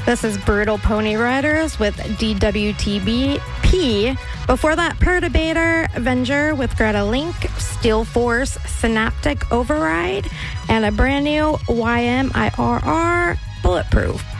This is Brutal Pony Riders with DWTBP. Before that, Perturbator Avenger with Greta Link, Steel Force Synaptic Override, and a brand new YMIRR Bulletproof.